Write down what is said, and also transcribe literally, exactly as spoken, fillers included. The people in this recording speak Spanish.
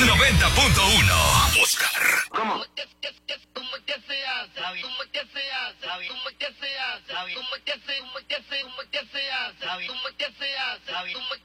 noventa punto uno. Oscar. ¿Cómo? ¿Cómo es que se hace? ¿Cómo es que se hace? ¿Cómo es que se hace? ¿Cómo es que se hace? ¿Cómo es que se hace? ¿Cómo es que se hace? ¿Cómo es que se hace? ¿Cómo es que se hace? ¿Cómo es